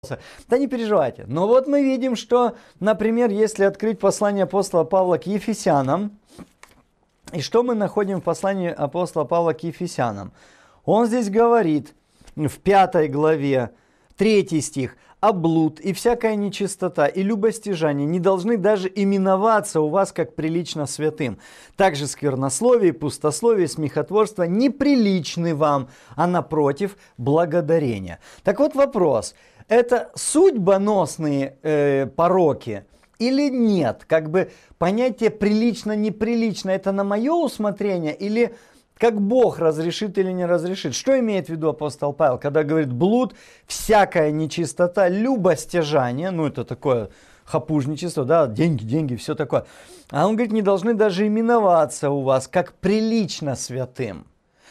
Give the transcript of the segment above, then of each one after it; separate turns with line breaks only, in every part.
Да не переживайте. Но вот мы видим, что, например, если открыть послание апостола Павла к Ефесянам, и что мы находим в послании апостола Павла к Ефесянам? Он здесь говорит в 5 главе, 3 стих, «А блуд и всякая нечистота и любостяжание не должны даже именоваться у вас, как прилично святым. Также сквернословие, пустословие, смехотворство неприличны вам, а напротив, благодарение». Так вот вопрос, это судьбоносные пороки или нет? Как бы понятие прилично-неприлично, это на мое усмотрение или как Бог разрешит или не разрешит? Что имеет в виду апостол Павел, когда говорит блуд, всякая нечистота, любостяжание, ну это такое хапужничество, да, деньги, все такое. А он говорит, не должны даже именоваться у вас, как прилично святым.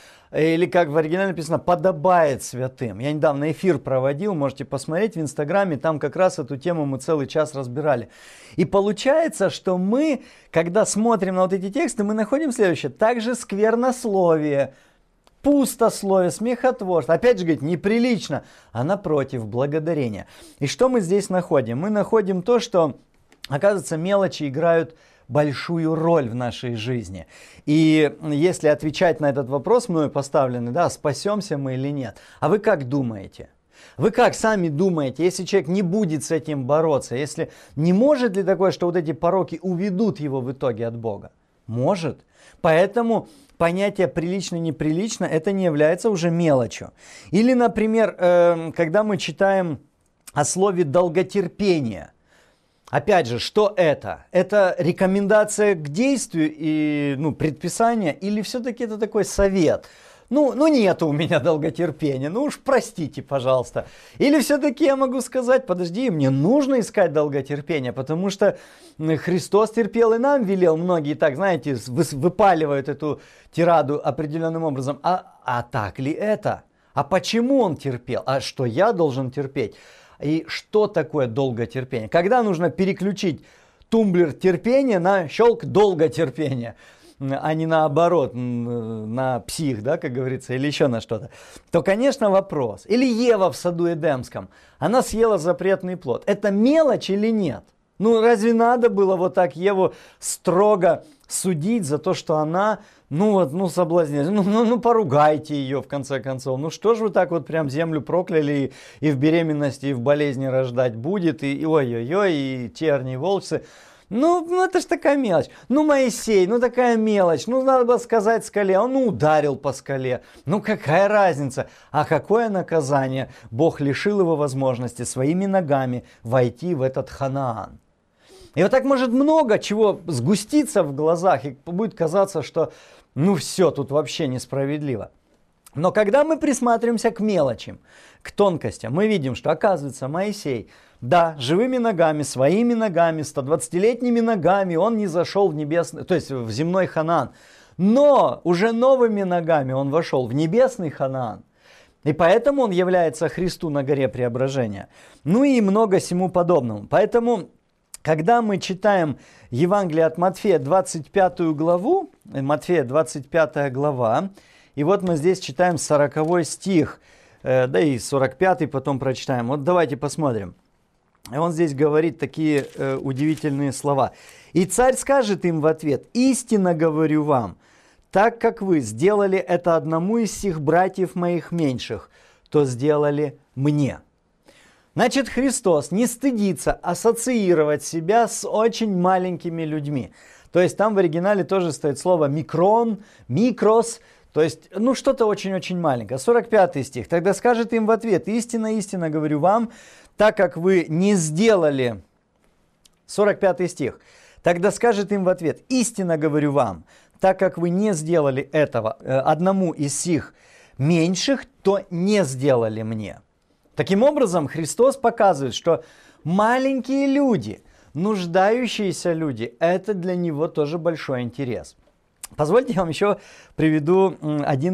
Или как в оригинале написано, подобает святым. Я недавно эфир проводил, можете посмотреть в Инстаграме, там как раз эту тему мы целый час разбирали. И получается, что мы, когда смотрим на вот эти тексты, мы находим следующее. Также сквернословие, пустословие, смехотворство. Опять же, говорит, неприлично, а напротив, благодарение. И что мы здесь находим? Мы находим то, что, оказывается, мелочи играют большую роль в нашей жизни. И если отвечать на этот вопрос, мною поставленный, да, спасемся мы или нет, а вы как думаете? Вы как сами думаете, если человек не будет с этим бороться, если не может ли такое, что вот эти пороки уведут его в итоге от Бога? Может. Поэтому понятие прилично-неприлично это не является уже мелочью. Или, например, когда мы читаем о слове долготерпение. Опять же, что это? Это рекомендация к действию и предписание, или все-таки это такой совет? Ну нет у меня долготерпения, ну уж простите, пожалуйста. Или все-таки я могу сказать, подожди, мне нужно искать долготерпение, потому что Христос терпел и нам велел, многие так, знаете, выпаливают эту тираду определенным образом. А так ли это? А почему он терпел? А что я должен терпеть? И что такое долготерпение? Когда нужно переключить тумблер терпения на щелк долготерпения, а не наоборот, на псих, да, как говорится, или еще на что-то, то, конечно, вопрос. Или Ева в саду Эдемском, она съела запретный плод. Это мелочь или нет? Ну, разве надо было вот так Еву строго судить за то, что она, соблазнилась? Поругайте ее, в конце концов. Ну, что же вы так вот прям землю прокляли, и в беременности, и в болезни рождать будет, и ой-ой-ой, и терни, и волчцы. Ну, это ж такая мелочь. Ну, Моисей, такая мелочь. Ну, надо было сказать скале, он ударил по скале. Ну, какая разница? А какое наказание? Бог лишил его возможности своими ногами войти в этот Ханаан. И вот так может много чего сгуститься в глазах, и будет казаться, что все, тут вообще несправедливо. Но когда мы присматриваемся к мелочам, к тонкостям, мы видим, что оказывается Моисей, да, живыми ногами, своими ногами, 120-летними ногами он не зашел в небесный, то есть в земной Ханаан, но уже новыми ногами он вошел в небесный Ханаан. И поэтому он является Христу на горе преображения. Ну и много сему подобному. Поэтому, когда мы читаем Евангелие от Матфея, 25 главу, Матфея 25 глава, и вот мы здесь читаем 40 стих, да и 45 потом прочитаем. Вот давайте посмотрим. И он здесь говорит такие удивительные слова. «И царь скажет им в ответ, истинно говорю вам, так как вы сделали это одному из сих братьев моих меньших, то сделали мне». Значит, Христос не стыдится ассоциировать себя с очень маленькими людьми. То есть там в оригинале тоже стоит слово микрон, микрос, то есть что-то очень-очень маленькое. 45 стих. «Тогда скажет им в ответ, истинно, истинно говорю вам, так как вы не сделали...» 45 стих. «Тогда скажет им в ответ, истинно говорю вам, так как вы не сделали этого одному из сих меньших, то не сделали мне». Таким образом, Христос показывает, что маленькие люди, нуждающиеся люди, это для него тоже большой интерес. Позвольте я вам еще приведу одну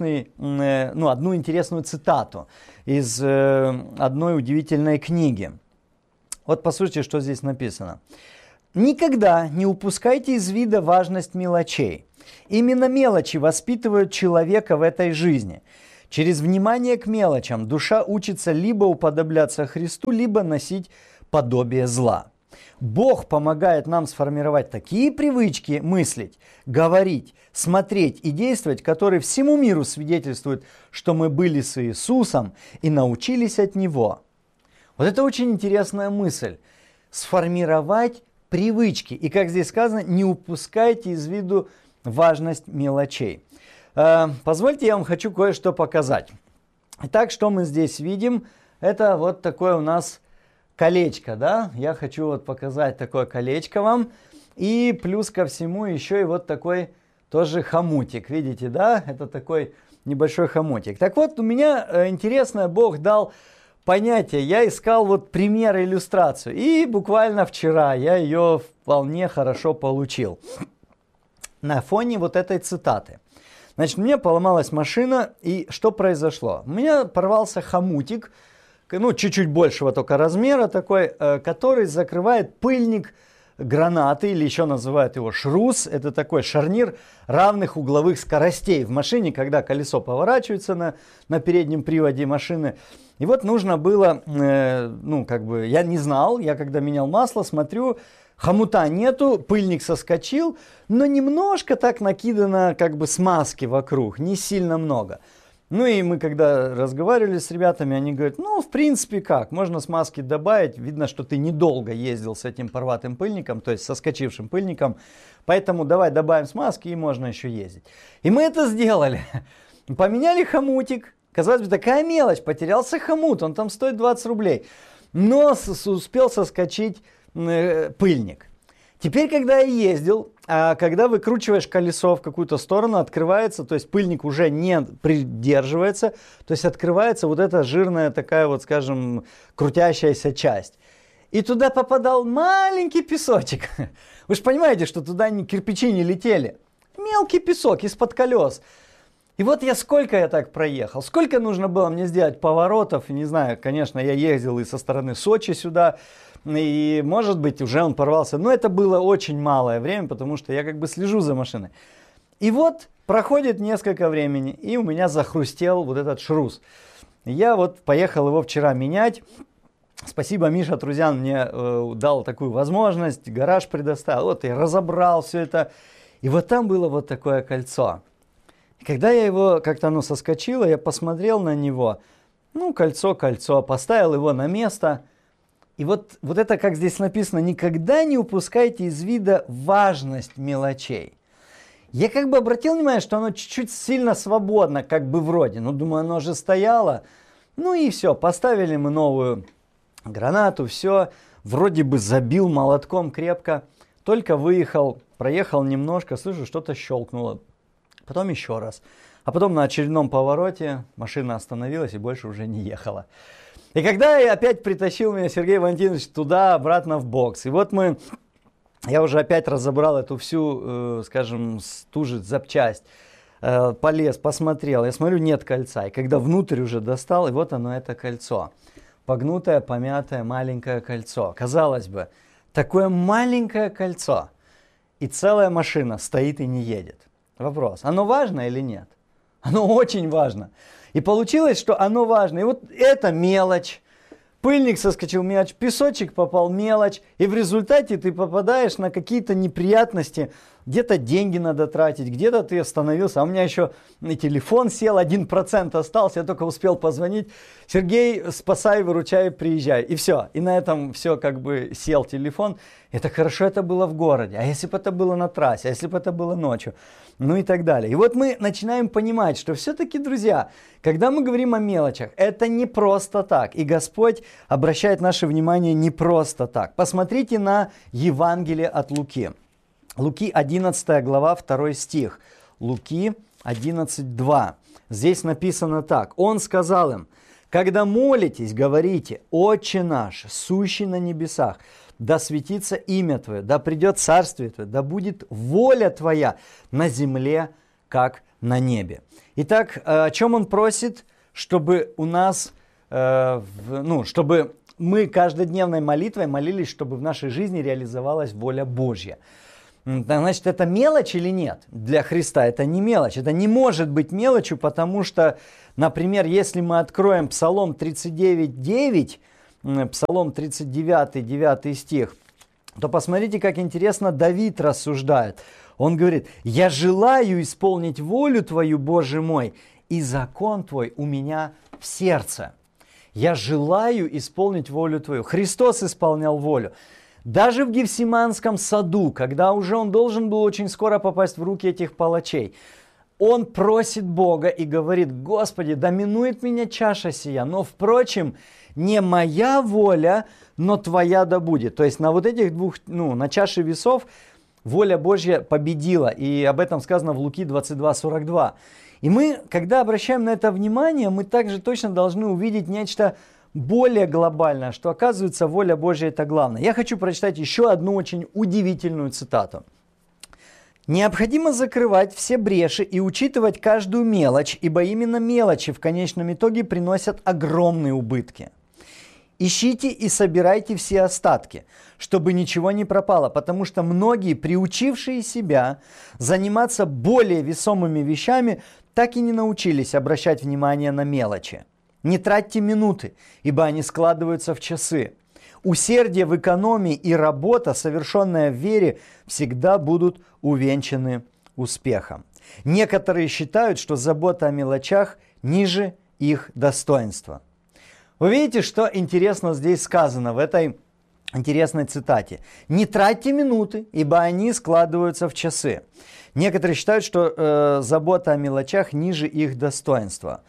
интересную цитату из одной удивительной книги. Вот послушайте, что здесь написано. «Никогда не упускайте из вида важность мелочей. Именно мелочи воспитывают человека в этой жизни. Через внимание к мелочам душа учится либо уподобляться Христу, либо носить подобие зла. Бог помогает нам сформировать такие привычки мыслить, говорить, смотреть и действовать, которые всему миру свидетельствуют, что мы были с Иисусом и научились от Него. Вот это очень интересная мысль. Сформировать привычки. И, как здесь сказано, не упускайте из виду важность мелочей. Позвольте, я вам хочу кое-что показать. Итак, что мы здесь видим? Это вот такое у нас колечко, да? Я хочу вот показать такое колечко вам. И плюс ко всему еще и вот такой тоже хомутик. Видите, да? Это такой небольшой хомутик. Так вот, у меня интересное, Бог дал понятие. Я искал вот пример, иллюстрацию. И буквально вчера я ее вполне хорошо получил. На фоне вот этой цитаты. Значит, у меня поломалась машина, и что произошло? У меня порвался хомутик, ну, чуть-чуть большего только размера такой, который закрывает пыльник гранаты, или еще называют его шрус. Это такой шарнир равных угловых скоростей в машине, когда колесо поворачивается на переднем приводе машины. И вот нужно было, я не знал, я когда менял масло, смотрю, хомута нету, пыльник соскочил, но немножко так накидано смазки вокруг, не сильно много. Ну и мы когда разговаривали с ребятами, они говорят, ну в принципе как, можно смазки добавить, видно, что ты недолго ездил с этим порватым пыльником, то есть соскочившим пыльником, поэтому давай добавим смазки и можно еще ездить. И мы это сделали, поменяли хомутик, казалось бы такая мелочь, потерялся хомут, он там стоит 20 рублей, но успел соскочить пыльник. Теперь, когда я ездил, когда выкручиваешь колесо в какую-то сторону, открывается, то есть пыльник уже не придерживается, то есть открывается вот эта жирная такая вот, скажем, крутящаяся часть. И туда попадал маленький песочек. Вы же понимаете, что туда кирпичи не летели. Мелкий песок из-под колес. И вот сколько я так проехал, сколько нужно было мне сделать поворотов, не знаю, конечно, я ездил и со стороны Сочи сюда, и может быть уже он порвался, но это было очень малое время, потому что я слежу за машиной. И вот проходит несколько времени, и у меня захрустел вот этот шрус. Я вот поехал его вчера менять. Спасибо, Миша Трузян мне дал такую возможность, гараж предоставил, вот я разобрал все это. И вот там было вот такое кольцо. И когда я его как-то оно соскочило, я посмотрел на него, кольцо, поставил его на место. И вот это, как здесь написано, никогда не упускайте из вида важность мелочей. Я обратил внимание, что оно чуть-чуть сильно свободно, вроде. Думаю, оно же стояло. И все, поставили мы новую гранату, все. Вроде бы забил молотком крепко. Только выехал, проехал немножко, слышу, что-то щелкнуло. Потом еще раз. А потом на очередном повороте машина остановилась и больше уже не ехала. И когда я опять притащил меня Сергей Валентинович туда, обратно в бокс. И вот я уже опять разобрал эту всю, ту же запчасть. Полез, посмотрел. Я смотрю, нет кольца. И когда внутрь уже достал, и вот оно, это кольцо. Погнутое, помятое, маленькое кольцо. Казалось бы, такое маленькое кольцо. И целая машина стоит и не едет. Вопрос, оно важно или нет? Оно очень важно. И получилось, что оно важно. И вот это мелочь. Пыльник соскочил, мелочь. Песочек попал, мелочь. И в результате ты попадаешь на какие-то неприятности. Где-то деньги надо тратить, где-то ты остановился. А у меня еще и телефон сел, 1% остался. Я только успел позвонить. Сергей, спасай, выручай, приезжай. И все. И на этом все сел телефон. Это хорошо, это было в городе. А если бы это было на трассе? А если бы это было ночью? И так далее. И вот мы начинаем понимать, что все-таки, друзья, когда мы говорим о мелочах, это не просто так. И Господь обращает наше внимание не просто так. Посмотрите на Евангелие от Луки. Луки 11 глава, 2 стих. Луки 11:2. Здесь написано так. Он сказал им: когда молитесь, говорите: Отче наш, сущий на небесах, да светится имя Твое, да придет царствие Твое, да будет воля Твоя на земле, как на небе. Итак, о чем он просит? Чтобы у нас, чтобы мы каждодневной молитвой молились, чтобы в нашей жизни реализовалась воля Божья. Значит, это мелочь или нет? Для Христа это не мелочь. Это не может быть мелочью, потому что, например, если мы откроем Псалом 39:9, Псалом 39, 9 стих, то посмотрите, как интересно Давид рассуждает. Он говорит: «Я желаю исполнить волю Твою, Боже мой, и закон Твой у меня в сердце». Я желаю исполнить волю Твою. Христос исполнял волю. Даже в Гефсиманском саду, когда уже он должен был очень скоро попасть в руки этих палачей, он просит Бога и говорит: «Господи, да минует меня чаша сия, но, впрочем, не моя воля, но Твоя да будет». То есть на вот этих двух, на чаше весов воля Божья победила. И об этом сказано в Луки 22:42. И мы, когда обращаем на это внимание, мы также точно должны увидеть нечто более глобальное, что, оказывается, воля Божья это главное. Я хочу прочитать еще одну очень удивительную цитату. «Необходимо закрывать все бреши и учитывать каждую мелочь, ибо именно мелочи в конечном итоге приносят огромные убытки. Ищите и собирайте все остатки, чтобы ничего не пропало, потому что многие, приучившие себя заниматься более весомыми вещами, так и не научились обращать внимание на мелочи. Не тратьте минуты, ибо они складываются в часы. Усердие в экономии и работа, совершенная в вере, всегда будут увенчаны успехом». Некоторые считают, что забота о мелочах ниже их достоинства. Вы видите, что интересно здесь сказано в этой интересной цитате. «Не тратьте минуты, ибо они складываются в часы». Некоторые считают, что забота о мелочах ниже их достоинства.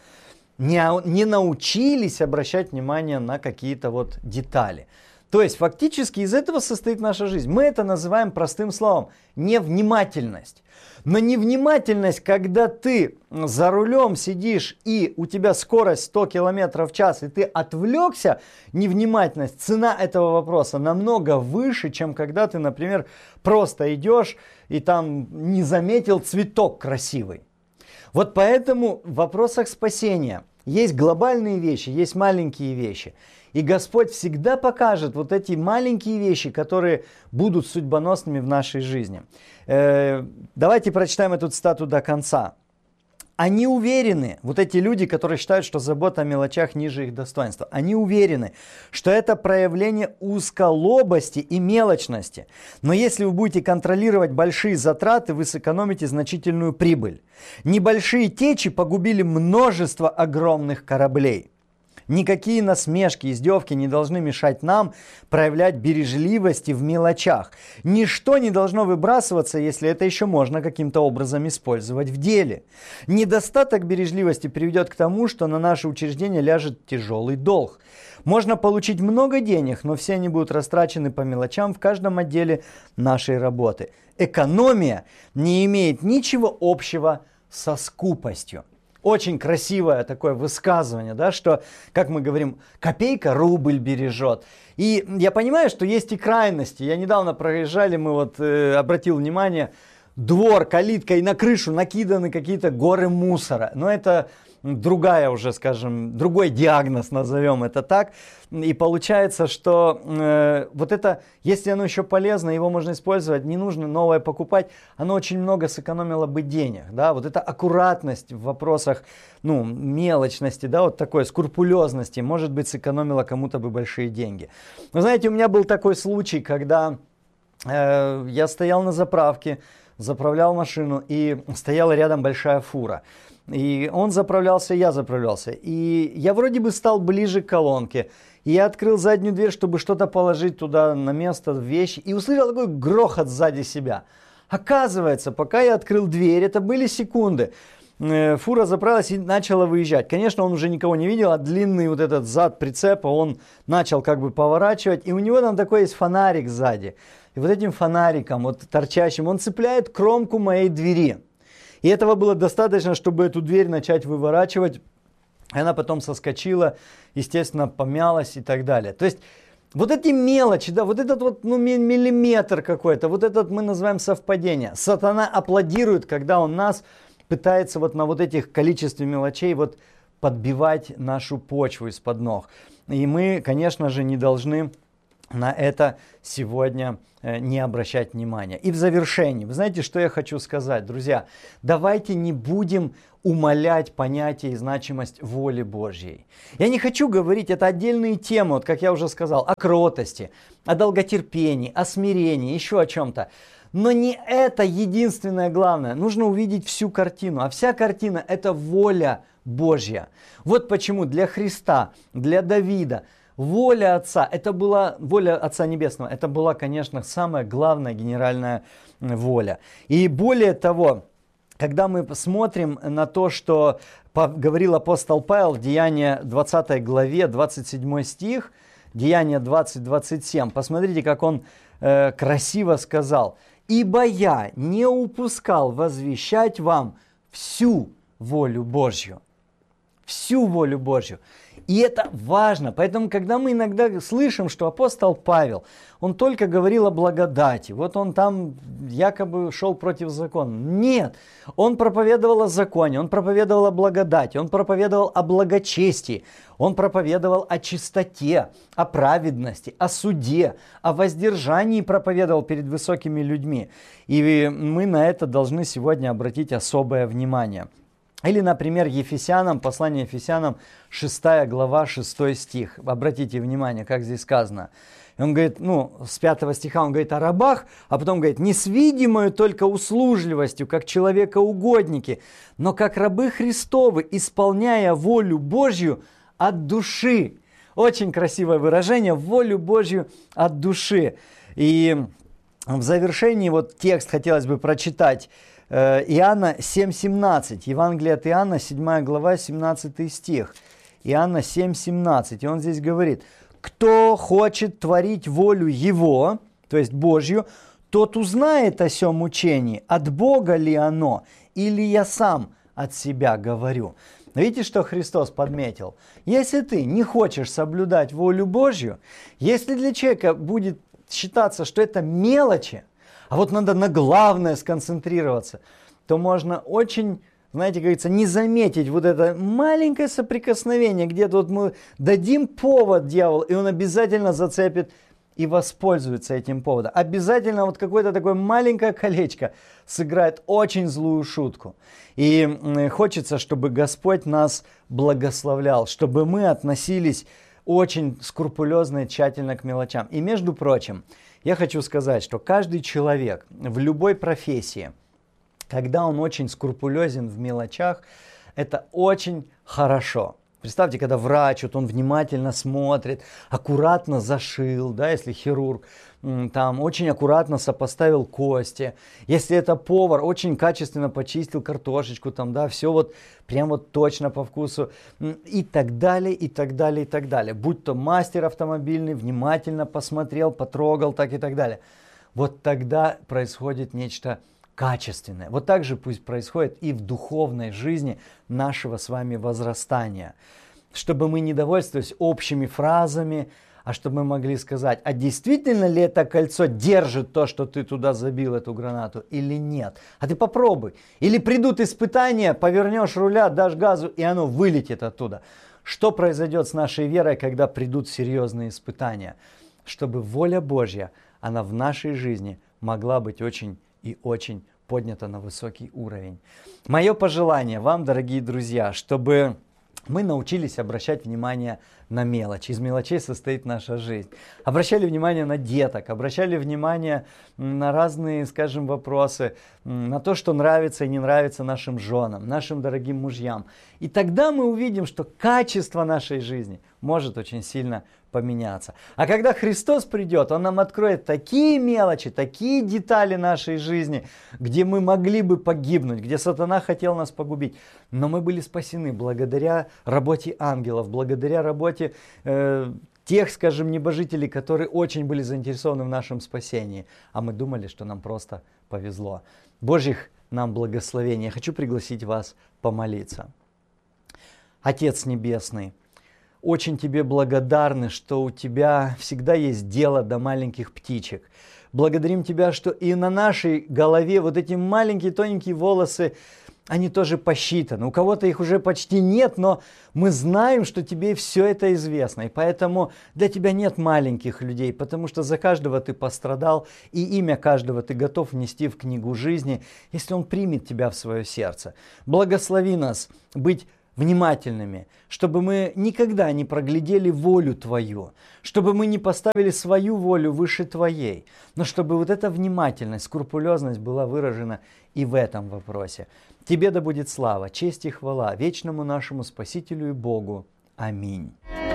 Не научились обращать внимание на какие-то вот детали. То есть фактически из этого состоит наша жизнь. Мы это называем простым словом невнимательность. Но невнимательность, когда ты за рулем сидишь и у тебя скорость 100 км в час, и ты отвлекся, невнимательность, цена этого вопроса намного выше, чем когда ты, например, просто идешь и там не заметил цветок красивый. Вот поэтому в вопросах спасения есть глобальные вещи, есть маленькие вещи. И Господь всегда покажет вот эти маленькие вещи, которые будут судьбоносными в нашей жизни. Давайте прочитаем эту цитату до конца. Они уверены, вот эти люди, которые считают, что забота о мелочах ниже их достоинства, они уверены, что это проявление узколобости и мелочности. Но если вы будете контролировать большие затраты, вы сэкономите значительную прибыль. Небольшие течи погубили множество огромных кораблей. Никакие насмешки, издевки не должны мешать нам проявлять бережливости в мелочах. Ничто не должно выбрасываться, если это еще можно каким-то образом использовать в деле. Недостаток бережливости приведет к тому, что на наше учреждение ляжет тяжелый долг. Можно получить много денег, но все они будут растрачены по мелочам в каждом отделе нашей работы. Экономия не имеет ничего общего со скупостью. Очень красивое такое высказывание, да, что, как мы говорим, копейка рубль бережет. И я понимаю, что есть и крайности. Я недавно проезжали, обратил внимание, двор, калитка, и на крышу накиданы какие-то горы мусора. Но это другая уже, скажем, другой диагноз, назовем это так. И получается, что вот это, если оно еще полезно, его можно использовать, не нужно новое покупать, оно очень много сэкономило бы денег. Да? Вот эта аккуратность в вопросах мелочности, да, вот такой скрупулезности, может быть, сэкономила кому-то бы большие деньги. Вы знаете, у меня был такой случай, когда я стоял на заправке, заправлял машину, и стояла рядом большая фура. И он заправлялся, я заправлялся. И я вроде бы стал ближе к колонке. И я открыл заднюю дверь, чтобы что-то положить туда на место, вещи. И услышал такой грохот сзади себя. Оказывается, пока я открыл дверь, это были секунды. Фура заправилась и начала выезжать. Конечно, он уже никого не видел, а длинный вот этот зад прицепа, он начал как бы поворачивать. И у него там такой есть фонарик сзади. И вот этим фонариком, вот торчащим, он цепляет кромку моей двери. И этого было достаточно, чтобы эту дверь начать выворачивать. И она потом соскочила, естественно, помялась и так далее. То есть вот эти мелочи, да, вот этот вот миллиметр какой-то, вот этот мы называем совпадение. Сатана аплодирует, когда он нас пытается вот на вот этих количестве мелочей вот подбивать нашу почву из-под ног. И мы, конечно же, не должны на это сегодня не обращать внимания. И в завершении, вы знаете, что я хочу сказать, друзья? Давайте не будем умалять понятие и значимость воли Божьей. Я не хочу говорить, это отдельные темы, вот как я уже сказал, о кротости, о долготерпении, о смирении, еще о чем-то. Но не это единственное главное. Нужно увидеть всю картину. А вся картина – это воля Божья. Вот почему для Христа, для Давида, воля Отца, это была воля Отца Небесного, это была, конечно, самая главная генеральная воля. И более того, когда мы смотрим на то, что говорил апостол Павел в Деяния 20 главе, 27 стих, Деяния 20-27, посмотрите, как он красиво сказал. «Ибо я не упускал возвещать вам всю волю Божью». Всю волю Божью. И это важно. Поэтому, когда мы иногда слышим, что апостол Павел, он только говорил о благодати, вот он там якобы шел против закона. Нет, он проповедовал о законе, он проповедовал о благодати, он проповедовал о благочестии, он проповедовал о чистоте, о праведности, о суде, о воздержании проповедовал перед высокими людьми. И мы на это должны сегодня обратить особое внимание. Или, например, Ефесянам, послание Ефесянам, 6 глава, 6 стих. Обратите внимание, как здесь сказано. Он говорит, с 5 стиха он говорит о рабах, а потом говорит, не с видимою только услужливостью, как человекоугодники, но как рабы Христовы, исполняя волю Божью от души. Очень красивое выражение, волю Божью от души. И в завершении вот текст хотелось бы прочитать. Иоанна 7:17, Евангелие от Иоанна, 7 глава, 17 стих. Иоанна 7:17, и он здесь говорит, кто хочет творить волю Его, то есть Божью, тот узнает о сем учении, от Бога ли оно, или я сам от себя говорю. Видите, что Христос подметил? Если ты не хочешь соблюдать волю Божью, если для человека будет считаться, что это мелочи, а вот надо на главное сконцентрироваться, то можно очень, знаете, говорится, не заметить вот это маленькое соприкосновение, где-то вот мы дадим повод дьяволу, и он обязательно зацепит и воспользуется этим поводом. Обязательно вот какое-то такое маленькое колечко сыграет очень злую шутку. И хочется, чтобы Господь нас благословлял, чтобы мы относились очень скрупулезно и тщательно к мелочам. И между прочим, я хочу сказать, что каждый человек в любой профессии, когда он очень скрупулезен в мелочах, это очень хорошо. Представьте, когда врач, вот он внимательно смотрит, аккуратно зашил, да, если хирург, там очень аккуратно сопоставил кости. Если это повар, очень качественно почистил картошечку, там, да, все вот прям вот точно по вкусу и так далее, и так далее, и так далее. Будь то мастер автомобильный, внимательно посмотрел, потрогал, так и так далее. Вот тогда происходит нечто качественное. Вот так же пусть происходит и в духовной жизни нашего с вами возрастания. Чтобы мы не довольствовались общими фразами, а чтобы мы могли сказать, а действительно ли это кольцо держит то, что ты туда забил, эту гранату, или нет? А ты попробуй. Или придут испытания, повернешь руля, дашь газу, и оно вылетит оттуда. Что произойдет с нашей верой, когда придут серьезные испытания? Чтобы воля Божья, она в нашей жизни могла быть очень и очень поднята на высокий уровень. Мое пожелание вам, дорогие друзья, чтобы мы научились обращать внимание на мелочи. Из мелочей состоит наша жизнь. Обращали внимание на деток, обращали внимание на разные, скажем, вопросы, на то, что нравится и не нравится нашим женам, нашим дорогим мужьям. И тогда мы увидим, что качество нашей жизни может очень сильно поменяться. А когда Христос придет, Он нам откроет такие мелочи, такие детали нашей жизни, где мы могли бы погибнуть, где сатана хотел нас погубить. Но мы были спасены благодаря работе ангелов, благодаря работе тех, скажем, небожителей, которые очень были заинтересованы в нашем спасении. А мы думали, что нам просто повезло. Божьих нам благословений. Я хочу пригласить вас помолиться. Отец Небесный, очень тебе благодарны, что у тебя всегда есть дело до маленьких птичек. Благодарим тебя, что и на нашей голове вот эти маленькие тоненькие волосы, они тоже посчитаны. У кого-то их уже почти нет, но мы знаем, что тебе все это известно. И поэтому для тебя нет маленьких людей, потому что за каждого ты пострадал, и имя каждого ты готов внести в книгу жизни, если он примет тебя в свое сердце. Благослови нас быть внимательными, чтобы мы никогда не проглядели волю Твою, чтобы мы не поставили свою волю выше Твоей, но чтобы вот эта внимательность, скрупулезность была выражена и в этом вопросе. Тебе да будет слава, честь и хвала вечному нашему Спасителю и Богу. Аминь.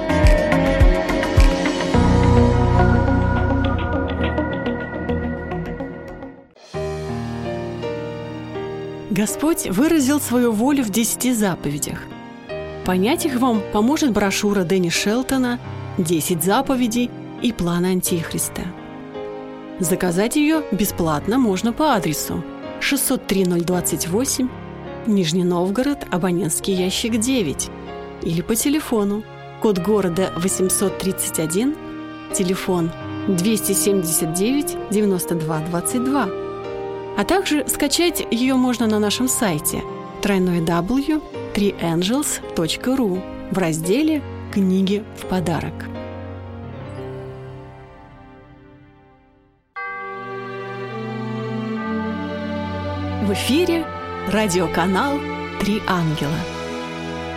Господь выразил свою волю в 10 заповедях. Понять их вам поможет брошюра Дэнни Шелтона «10 заповедей и план Антихриста». Заказать ее бесплатно можно по адресу 603-028, Нижний Новгород, абонентский ящик 9, или по телефону, код города 831, телефон 279 92 22. А также скачать ее можно на нашем сайте www.3angels.ru в разделе «Книги в подарок». В эфире радиоканал «Три ангела».